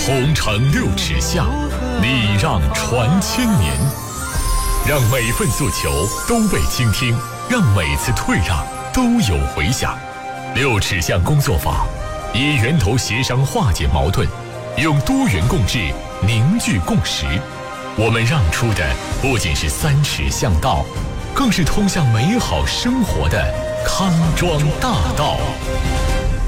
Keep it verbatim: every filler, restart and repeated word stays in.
同城六尺巷，礼让传千年。让每份诉求都被倾听，让每次退让都有回响。六尺巷工作法，以源头协商化解矛盾，用多元共治凝聚共识。我们让出的不仅是三尺巷道，更是通向美好生活的康庄大道。